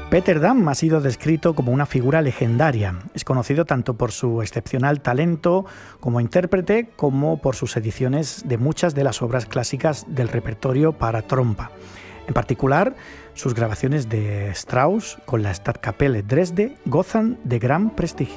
Peter Dam ha sido descrito como una figura legendaria. Es conocido tanto por su excepcional talento como intérprete como por sus ediciones de muchas de las obras clásicas del repertorio para trompa. En particular, sus grabaciones de Strauss con la Stadtkapelle Dresde gozan de gran prestigio.